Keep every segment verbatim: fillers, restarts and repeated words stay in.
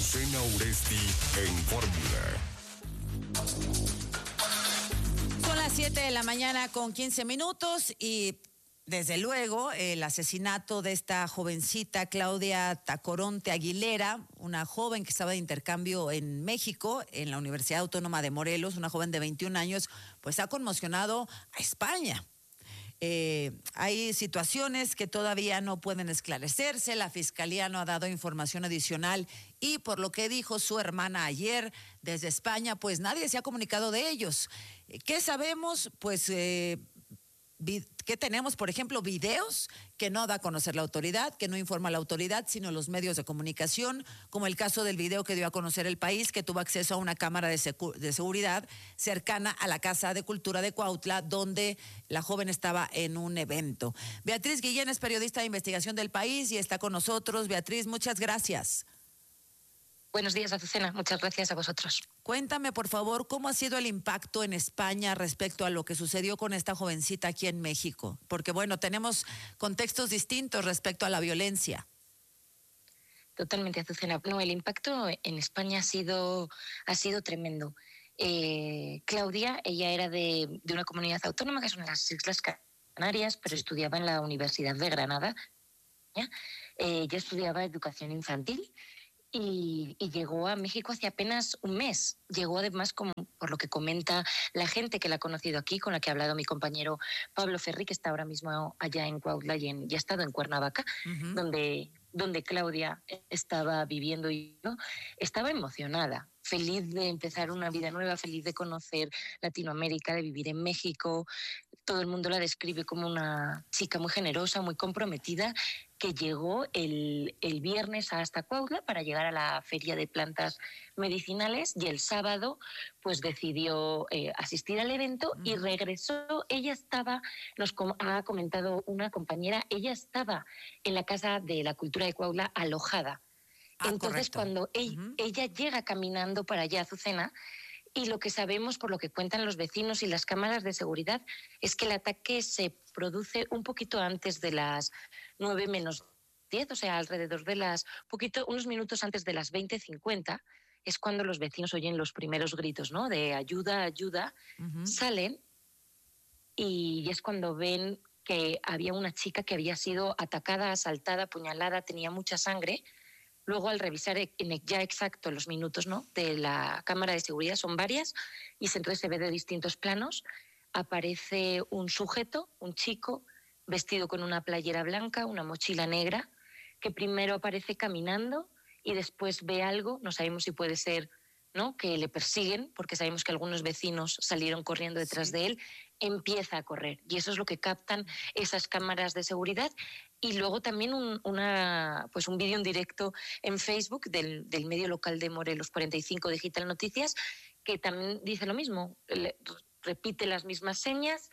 Azucena Uresti en Fórmula. Son las siete de la mañana con quince minutos y desde luego el asesinato de esta jovencita Claudia Tacoronte Aguilera, una joven que estaba de intercambio en México, en la Universidad Autónoma de Morelos, una joven de veintiún años, pues ha conmocionado a España. Eh, hay situaciones que todavía no pueden esclarecerse, la Fiscalía no ha dado información adicional y por lo que dijo su hermana ayer desde España, pues nadie se ha comunicado de ellos. ¿Qué sabemos? Pues... Eh, ¿Qué tenemos? Por ejemplo, videos que no da a conocer la autoridad, que no informa la autoridad, sino los medios de comunicación, como el caso del video que dio a conocer El País, que tuvo acceso a una cámara de, secu- de seguridad cercana a la Casa de Cultura de Cuautla, donde la joven estaba en un evento. Beatriz Guillén es periodista de investigación del País y está con nosotros. Beatriz, muchas gracias. Buenos días, Azucena. Muchas gracias a vosotros. Cuéntame, por favor, ¿cómo ha sido el impacto en España respecto a lo que sucedió con esta jovencita aquí en México? Porque, bueno, tenemos contextos distintos respecto a la violencia. Totalmente, Azucena. No, el impacto en España ha sido, ha sido tremendo. Eh, Claudia, ella era de, de una comunidad autónoma que son las Islas Canarias, pero estudiaba en la Universidad de Granada. Eh, ella estudiaba educación infantil. Y, y llegó a México hace apenas un mes. Llegó además, como por lo que comenta la gente que la ha conocido aquí, con la que ha hablado mi compañero Pablo Ferri, que está ahora mismo allá en Cuautla y, en, y ha estado en Cuernavaca, uh-huh. donde, donde Claudia estaba viviendo y ¿no? estaba emocionada, feliz de empezar una vida nueva, feliz de conocer Latinoamérica, de vivir en México. Todo el mundo la describe como una chica muy generosa, muy comprometida, que llegó el, el viernes hasta Cuautla para llegar a la Feria de Plantas Medicinales y el sábado pues decidió eh, asistir al evento uh-huh. y regresó. Ella estaba, nos com- ha comentado una compañera, ella estaba en la Casa de la Cultura de Cuautla alojada. Ah, Entonces correcto. cuando ella, uh-huh. ella llega caminando para allá, Azucena, y lo que sabemos por lo que cuentan los vecinos y las cámaras de seguridad es que el ataque se produce un poquito antes de las nueve menos diez, o sea, alrededor de las, poquito, unos minutos antes de las veinte cincuenta, es cuando los vecinos oyen los primeros gritos, ¿no? De ayuda, ayuda, uh-huh. salen y es cuando ven que había una chica que había sido atacada, asaltada, apuñalada, tenía mucha sangre. Luego, al revisar ya exacto los minutos, ¿no? de la cámara de seguridad, son varias, y entonces se ve de distintos planos, aparece un sujeto, un chico, vestido con una playera blanca, una mochila negra, que primero aparece caminando y después ve algo, no sabemos si puede ser, ¿no? que le persiguen, porque sabemos que algunos vecinos salieron corriendo detrás sí. de él, empieza a correr. Y eso es lo que captan esas cámaras de seguridad. Y luego también un, una, pues un vídeo en directo en Facebook del, del medio local de Morelos cuarenta y cinco Digital Noticias, que también dice lo mismo, le, repite las mismas señas,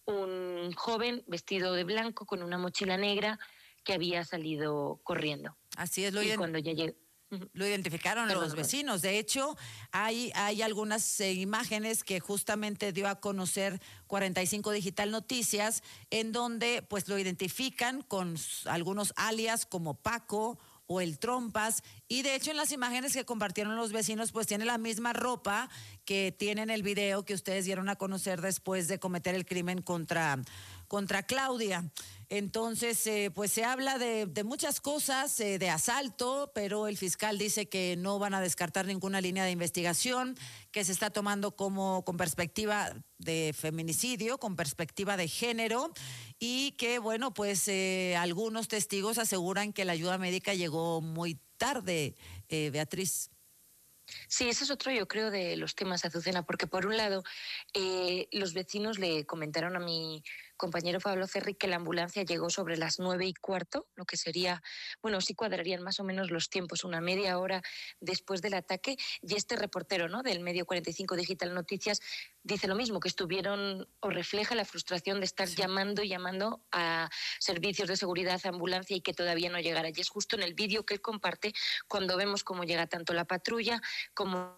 un joven vestido de blanco con una mochila negra que había salido corriendo. Así es, lo y cuando ya llegó. Lo identificaron Perdón, los vecinos. De hecho, hay, hay algunas eh, imágenes que justamente dio a conocer cuarenta y cinco Digital Noticias, en donde pues lo identifican con algunos alias como Paco o el Trompas, y de hecho en las imágenes que compartieron los vecinos pues tiene la misma ropa que tiene en el video que ustedes dieron a conocer después de cometer el crimen contra, contra Claudia. Entonces, eh, pues se habla de, de muchas cosas, eh, de asalto, pero el fiscal dice que no van a descartar ninguna línea de investigación, que se está tomando como con perspectiva de feminicidio, con perspectiva de género, y que, bueno, pues eh, algunos testigos aseguran que la ayuda médica llegó muy tarde, eh, Beatriz. Sí, ese es otro, yo creo, de los temas, Azucena, porque por un lado, eh, los vecinos le comentaron a mi compañero Pablo Ferri que la ambulancia llegó sobre las nueve y cuarto, lo que sería, bueno, sí cuadrarían más o menos los tiempos, una media hora después del ataque, y este reportero, ¿no?, del medio cuarenta y cinco Digital Noticias dice lo mismo, que estuvieron, o refleja la frustración de estar sí. llamando y llamando a servicios de seguridad, a ambulancia, y que todavía no llegara. Y es justo en el vídeo que él comparte cuando vemos cómo llega tanto la patrulla como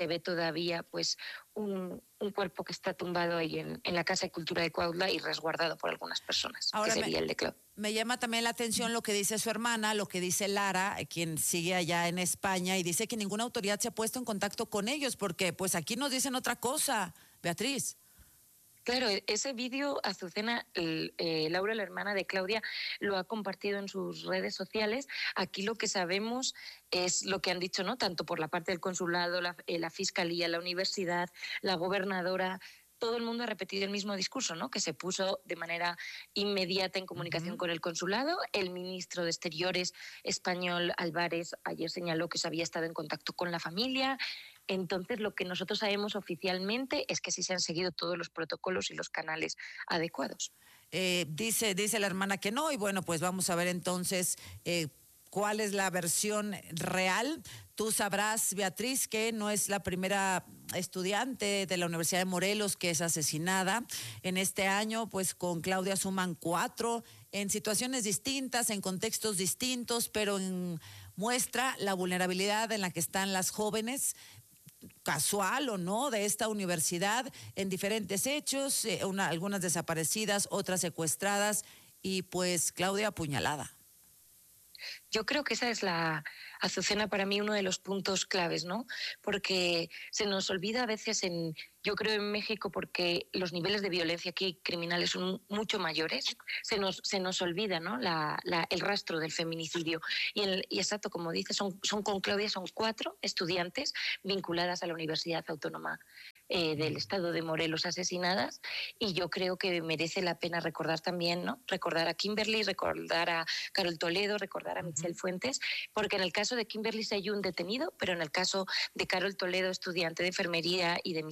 se ve todavía pues un, un cuerpo que está tumbado ahí en, en la Casa de Cultura de Cuautla y resguardado por algunas personas, Ahora que me, sería el de Claudia. Me llama también la atención lo que dice su hermana, lo que dice Lara, quien sigue allá en España, y dice que ninguna autoridad se ha puesto en contacto con ellos, porque pues aquí nos dicen otra cosa, Beatriz. Claro, ese vídeo, Azucena, el, eh, Laura, la hermana de Claudia, lo ha compartido en sus redes sociales. Aquí lo que sabemos es lo que han dicho, ¿no? Tanto por la parte del consulado, la, eh, la fiscalía, la universidad, la gobernadora. Todo el mundo ha repetido el mismo discurso, ¿no? Que se puso de manera inmediata en comunicación uh-huh. con el consulado. El ministro de Exteriores español, Álvarez, ayer señaló que se había estado en contacto con la familia. Entonces, lo que nosotros sabemos oficialmente es que sí se han seguido todos los protocolos y los canales adecuados. Eh, dice, dice la hermana que no, y bueno, pues vamos a ver entonces eh, cuál es la versión real. Tú sabrás, Beatriz, que no es la primera estudiante de la Universidad de Morelos que es asesinada. En este año, pues con Claudia suman cuatro, en situaciones distintas, en contextos distintos, pero en, muestra la vulnerabilidad en la que están las jóvenes, casual o no, de esta universidad, en diferentes hechos, eh, una, algunas desaparecidas, otras secuestradas, y pues Claudia apuñalada. Yo creo que esa es la, Azucena, para mí uno de los puntos claves, ¿no? Porque se nos olvida a veces en, yo creo en México, porque los niveles de violencia aquí criminales son mucho mayores, se nos, se nos olvida, ¿no? La, la, el rastro del feminicidio. Y, el, y exacto, como dices, son, son con Claudia, son cuatro estudiantes vinculadas a la Universidad Autónoma eh, del Estado de Morelos asesinadas, y yo creo que merece la pena recordar también, ¿no? Recordar a Kimberly, recordar a Carol Toledo, recordar a Michelle Fuentes, porque en el caso de Kimberly se hay un detenido, pero en el caso de Carol Toledo, estudiante de enfermería, y de